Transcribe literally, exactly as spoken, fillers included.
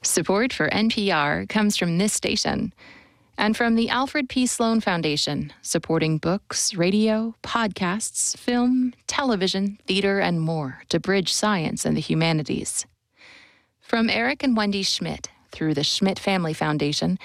Support for N P R comes from this station and from the Alfred P. Sloan Foundation, supporting books, radio, podcasts, film, television, theater, and more to bridge science and the humanities. From Eric and Wendy Schmidt through the Schmidt Family Foundation